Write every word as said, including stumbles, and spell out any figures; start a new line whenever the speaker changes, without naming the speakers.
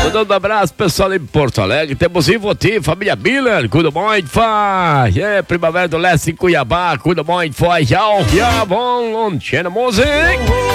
Mandando um abraço, pessoal em Porto Alegre. Temos Ivoti, família Miller, cuida muito, faz. É, Primavera do Leste em Cuiabá, cuida muito, faz. Já, já, vão, não tinha música.